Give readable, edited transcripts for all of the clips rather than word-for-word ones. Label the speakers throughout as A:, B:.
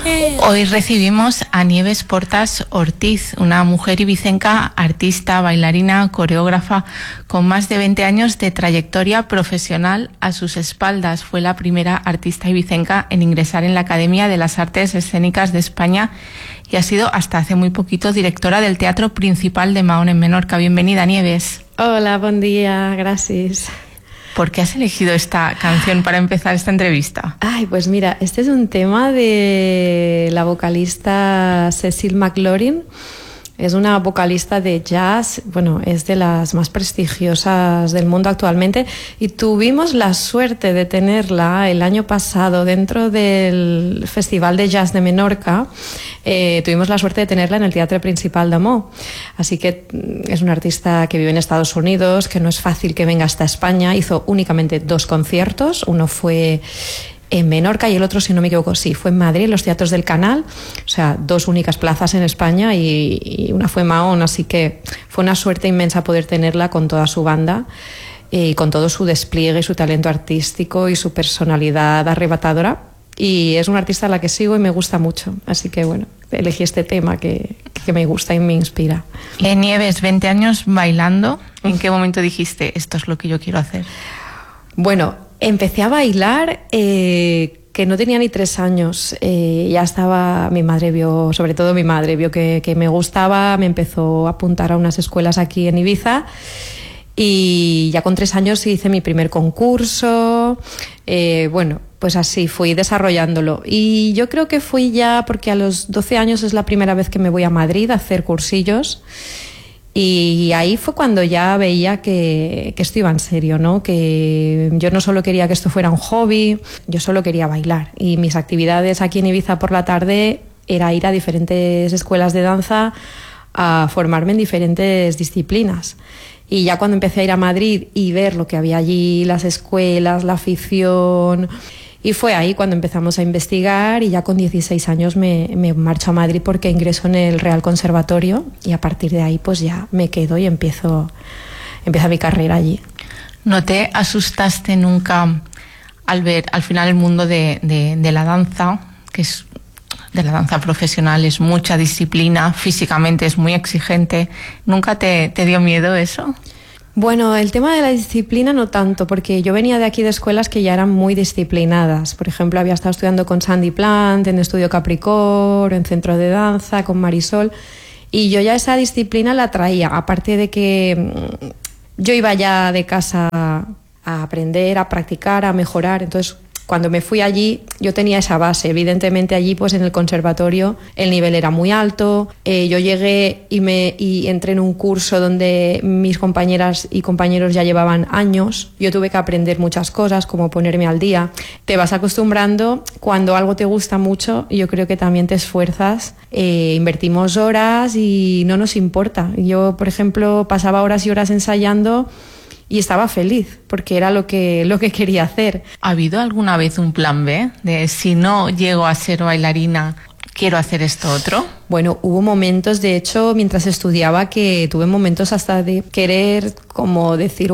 A: Hoy recibimos a Nieves Portas Ortiz, una mujer ibicenca, artista, bailarina, coreógrafa, con más de 20 años de trayectoria profesional a sus espaldas. Fue la primera artista ibicenca en ingresar en la Academia de las Artes Escénicas de España y ha sido hasta hace muy poquito directora del Teatro Principal de Mahón en Menorca. Bienvenida, Nieves.
B: Hola, buen día, gracias.
A: ¿Por qué has elegido esta canción para empezar esta entrevista?
B: Ay, pues mira, este es un tema de la vocalista Cecil McLaurin. Es una vocalista de jazz, bueno, es de las más prestigiosas del mundo actualmente y tuvimos la suerte de tenerla el año pasado dentro del Festival de Jazz de Menorca. Tuvimos la suerte de tenerla en el Teatro Principal de Mahón. Así que es una artista que vive en Estados Unidos, que no es fácil que venga hasta España. Hizo únicamente 2 conciertos, uno fue en Menorca y el otro, si no me equivoco, sí, fue en Madrid, en los Teatros del Canal, o sea, 2 únicas plazas en España y una fue en Mahón, así que fue una suerte inmensa poder tenerla con toda su banda y con todo su despliegue y su talento artístico y su personalidad arrebatadora, y es una artista a la que sigo y me gusta mucho, así que bueno, elegí este tema que me gusta y me inspira.
A: Nieves, 20 años bailando, ¿en qué momento dijiste esto es lo que yo quiero hacer?
B: Bueno, empecé a bailar que no tenía ni 3 años. Ya estaba, sobre todo mi madre vio que me gustaba, me empezó a apuntar a unas escuelas aquí en Ibiza y ya con 3 años hice mi primer concurso. Bueno, pues así fui desarrollándolo. Y yo creo que fui ya, porque a los 12 años es la primera vez que me voy a Madrid a hacer cursillos. Y ahí fue cuando ya veía que esto iba en serio, ¿no? Que yo no solo quería que esto fuera un hobby, yo solo quería bailar. Y mis actividades aquí en Ibiza por la tarde era ir a diferentes escuelas de danza a formarme en diferentes disciplinas. Y ya cuando empecé a ir a Madrid y ver lo que había allí, las escuelas, la afición, y fue ahí cuando empezamos a investigar y ya con 16 años me marcho a Madrid porque ingreso en el Real Conservatorio y a partir de ahí pues ya me quedo y empieza mi carrera allí.
A: ¿No te asustaste nunca al ver al final el mundo de la danza, que es de la danza profesional, es mucha disciplina, físicamente es muy exigente? ¿Nunca te dio miedo eso?
B: Bueno, el tema de la disciplina no tanto, porque yo venía de aquí de escuelas que ya eran muy disciplinadas. Por ejemplo, había estado estudiando con Sandy Plant, en Estudio Capricor, en Centro de Danza, con Marisol, y yo ya esa disciplina la traía, aparte de que yo iba ya de casa a aprender, a practicar, a mejorar. Entonces, cuando me fui allí, yo tenía esa base. Evidentemente allí, pues en el conservatorio, el nivel era muy alto. Yo llegué y entré en un curso donde mis compañeras y compañeros ya llevaban años. Yo tuve que aprender muchas cosas, como ponerme al día. Te vas acostumbrando. Cuando algo te gusta mucho, yo creo que también te esfuerzas. Invertimos horas y no nos importa. Yo, por ejemplo, pasaba horas y horas ensayando y estaba feliz porque era lo que quería hacer.
A: ¿Ha habido alguna vez un plan B de si no llego a ser bailarina, quiero hacer esto otro?
B: Bueno, hubo momentos, de hecho, mientras estudiaba, que tuve momentos hasta de querer como decir,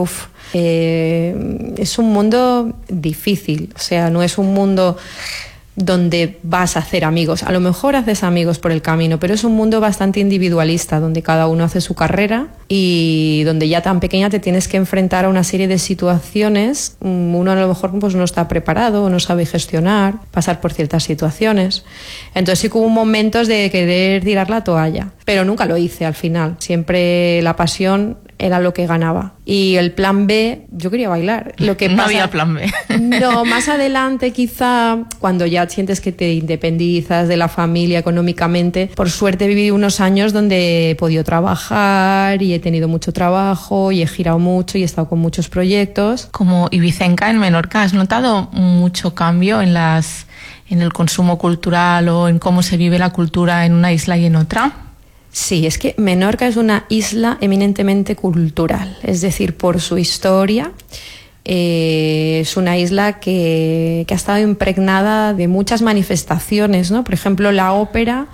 B: es un mundo difícil, o sea, no es un mundo donde vas a hacer amigos. A lo mejor haces amigos por el camino, pero es un mundo bastante individualista, donde cada uno hace su carrera y donde ya tan pequeña te tienes que enfrentar a una serie de situaciones. Uno a lo mejor pues no está preparado o no sabe gestionar, pasar por ciertas situaciones. Entonces sí que hubo momentos de querer tirar la toalla, pero nunca lo hice al final. Siempre la pasión era lo que ganaba. Y el plan B, yo quería bailar. Lo que
A: no había plan B.
B: No, más adelante quizá, cuando ya sientes que te independizas de la familia económicamente. Por suerte he vivido unos años donde he podido trabajar y he tenido mucho trabajo y he girado mucho y he estado con muchos proyectos.
A: Como ibicenca en Menorca, ¿has notado mucho cambio en el consumo cultural o en cómo se vive la cultura en una isla y en otra?
B: Sí, es que Menorca es una isla eminentemente cultural, es decir, por su historia. Es una isla que ha estado impregnada de muchas manifestaciones, ¿no? Por ejemplo, la ópera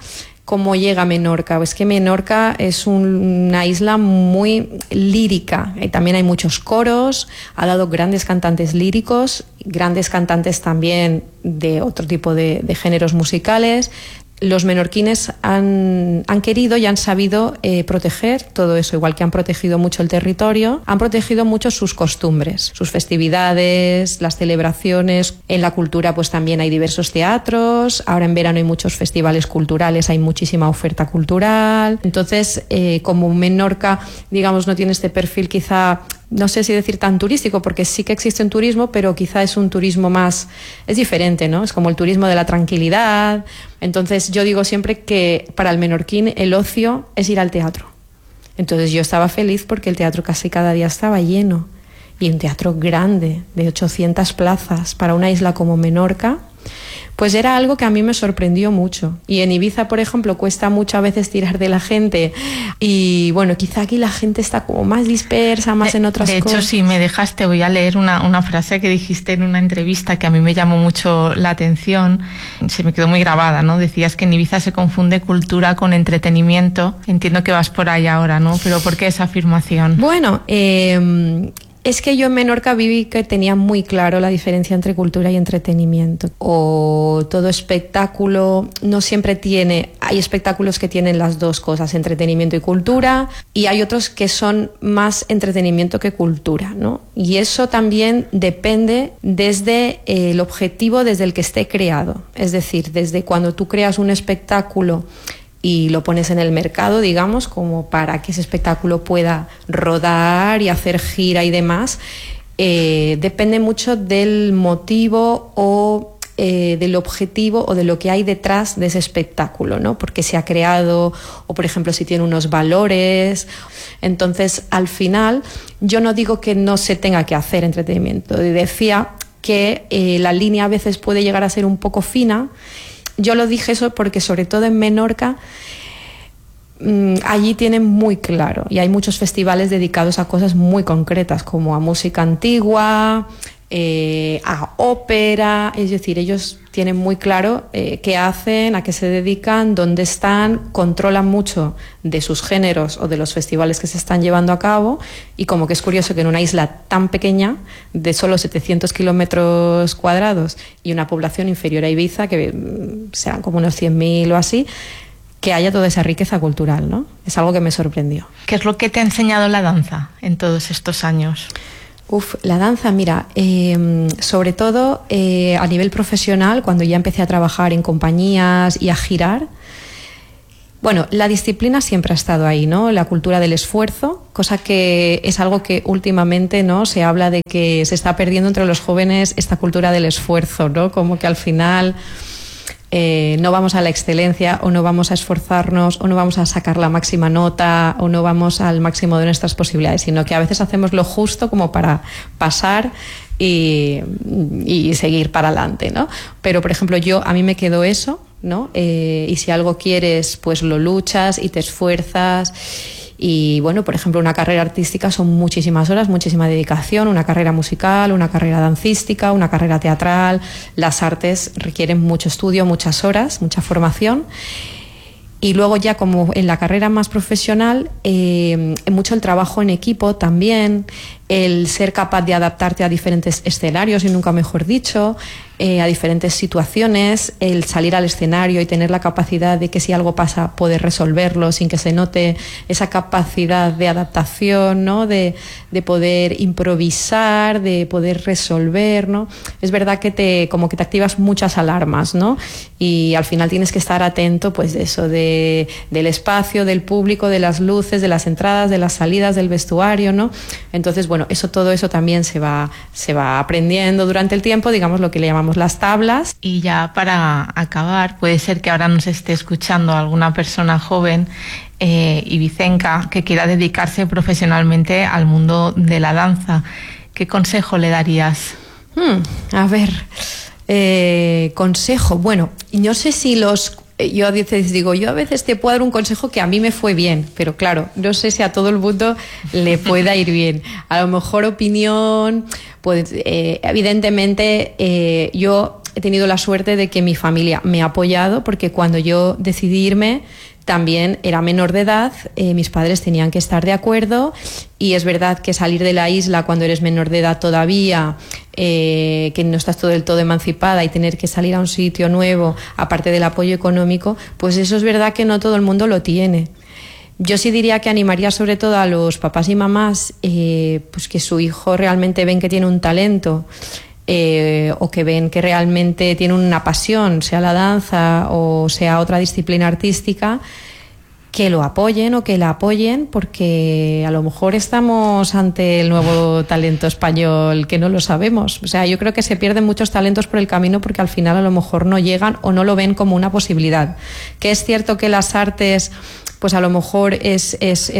B: cómo llega a Menorca. Es que Menorca es una isla muy lírica. También hay muchos coros, ha dado grandes cantantes líricos, grandes cantantes también de otro tipo de géneros musicales. Los menorquines han querido y han sabido proteger todo eso, igual que han protegido mucho el territorio, han protegido mucho sus costumbres, sus festividades, las celebraciones. En la cultura pues también hay diversos teatros, ahora en verano hay muchos festivales culturales, hay muchísima oferta cultural. Entonces, como Menorca, digamos, no tiene este perfil quizá, no sé si decir tan turístico, porque sí que existe un turismo, pero quizá es un turismo más, es diferente, ¿no? Es como el turismo de la tranquilidad. Entonces yo digo siempre que para el menorquín el ocio es ir al teatro. Entonces yo estaba feliz porque el teatro casi cada día estaba lleno. Y un teatro grande, de 800 plazas, para una isla como Menorca, pues era algo que a mí me sorprendió mucho. Y en Ibiza, por ejemplo, cuesta mucho a veces tirar de la gente. Y bueno, quizá aquí la gente está como más dispersa, más en otras cosas.
A: De hecho, si me dejaste, voy a leer una frase que dijiste en una entrevista que a mí me llamó mucho la atención. Se me quedó muy grabada, ¿no? Decías que en Ibiza se confunde cultura con entretenimiento. Entiendo que vas por ahí ahora, ¿no? Pero ¿por qué esa afirmación?
B: Bueno, es que yo en Menorca viví que tenía muy claro la diferencia entre cultura y entretenimiento. O todo espectáculo no siempre tiene... Hay espectáculos que tienen las dos cosas, entretenimiento y cultura, y hay otros que son más entretenimiento que cultura, ¿no? Y eso también depende desde el objetivo desde el que esté creado. Es decir, desde cuando tú creas un espectáculo y lo pones en el mercado, digamos, como para que ese espectáculo pueda rodar y hacer gira y demás, depende mucho del motivo o del objetivo o de lo que hay detrás de ese espectáculo, ¿no? Porque se ha creado, o por ejemplo si tiene unos valores. Entonces, al final, yo no digo que no se tenga que hacer entretenimiento. Decía que la línea a veces puede llegar a ser un poco fina. Yo lo dije eso porque sobre todo en Menorca allí tienen muy claro, y hay muchos festivales dedicados a cosas muy concretas, como a música antigua, a ópera. Es decir, ellos tienen muy claro qué hacen, a qué se dedican, dónde están, controlan mucho de sus géneros o de los festivales que se están llevando a cabo. Y como que es curioso que en una isla tan pequeña, de solo 700 kilómetros cuadrados y una población inferior a Ibiza, que serán como unos 100.000 o así, que haya toda esa riqueza cultural, ¿no? Es algo que me sorprendió.
A: ¿Qué es lo que te ha enseñado la danza en todos estos años?
B: La danza, mira, sobre todo a nivel profesional, cuando ya empecé a trabajar en compañías y a girar, bueno, la disciplina siempre ha estado ahí, ¿no? La cultura del esfuerzo, cosa que es algo que últimamente, ¿no? Se habla de que se está perdiendo entre los jóvenes esta cultura del esfuerzo, ¿no? Como que al final no vamos a la excelencia, o no vamos a esforzarnos, o no vamos a sacar la máxima nota, o no vamos al máximo de nuestras posibilidades, sino que a veces hacemos lo justo como para pasar y seguir para adelante, ¿no? Pero, por ejemplo, a mí me quedó eso, ¿no? Y si algo quieres, pues lo luchas y te esfuerzas. Y bueno, por ejemplo, una carrera artística son muchísimas horas, muchísima dedicación. Una carrera musical, una carrera dancística, una carrera teatral. Las artes requieren mucho estudio, muchas horas, mucha formación. Y luego ya como en la carrera más profesional, mucho el trabajo en equipo también, el ser capaz de adaptarte a diferentes escenarios, y nunca mejor dicho, a diferentes situaciones, el salir al escenario y tener la capacidad de que si algo pasa poder resolverlo sin que se note, esa capacidad de adaptación, ¿no? De poder improvisar, de poder resolver, ¿no? Es verdad que como que te activas muchas alarmas, ¿no? Y al final tienes que estar atento, pues, de eso, del espacio, del público, de las luces, de las entradas, de las salidas, del vestuario, ¿no? Entonces, bueno, todo eso también se va aprendiendo durante el tiempo, digamos lo que le llamamos las tablas.
A: Y ya para acabar, puede ser que ahora nos esté escuchando alguna persona joven ibicenca que quiera dedicarse profesionalmente al mundo de la danza. ¿Qué consejo le darías?
B: A ver, consejo. Bueno, no sé si yo a veces te puedo dar un consejo que a mí me fue bien, pero claro, no sé si a todo el mundo le pueda ir bien. A lo mejor opinión, pues evidentemente yo he tenido la suerte de que mi familia me ha apoyado, porque cuando yo decidí irme también era menor de edad, mis padres tenían que estar de acuerdo, y es verdad que salir de la isla cuando eres menor de edad todavía, que no estás todo del todo emancipada, y tener que salir a un sitio nuevo, aparte del apoyo económico, pues eso es verdad que no todo el mundo lo tiene. Yo sí diría que animaría sobre todo a los papás y mamás, pues que su hijo realmente ven que tiene un talento, o que ven que realmente tiene una pasión, sea la danza o sea otra disciplina artística, que lo apoyen o que la apoyen, porque a lo mejor estamos ante el nuevo talento español que no lo sabemos. O sea, yo creo que se pierden muchos talentos por el camino porque al final a lo mejor no llegan o no lo ven como una posibilidad. Que es cierto que las artes, pues a lo mejor es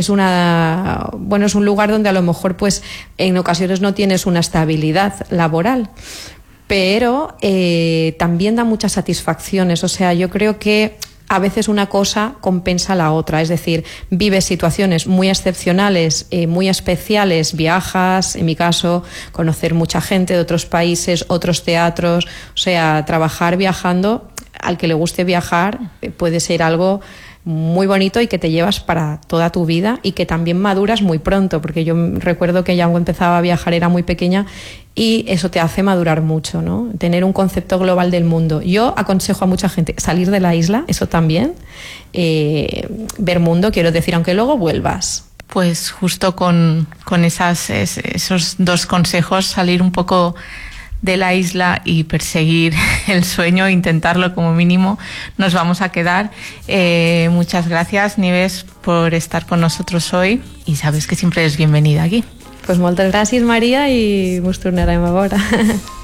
B: un lugar donde a lo mejor pues en ocasiones no tienes una estabilidad laboral, pero también da muchas satisfacciones. O sea, yo creo que a veces una cosa compensa la otra, es decir, vives situaciones muy excepcionales, muy especiales, viajas, en mi caso, conocer mucha gente de otros países, otros teatros, o sea, trabajar viajando, al que le guste viajar, puede ser algo muy bonito y que te llevas para toda tu vida, y que también maduras muy pronto, porque yo recuerdo que ya cuando empezaba a viajar era muy pequeña, y eso te hace madurar mucho, ¿no? Tener un concepto global del mundo. Yo aconsejo a mucha gente salir de la isla, eso también, ver mundo, quiero decir, aunque luego vuelvas.
A: Pues justo con esos dos consejos, salir un poco de la isla y perseguir el sueño, intentarlo como mínimo, nos vamos a quedar. Muchas gracias, Nieves, por estar con nosotros hoy, y sabes que siempre eres bienvenida aquí.
B: Pues moltes gràcies, Maria, i mos tornarem a veure.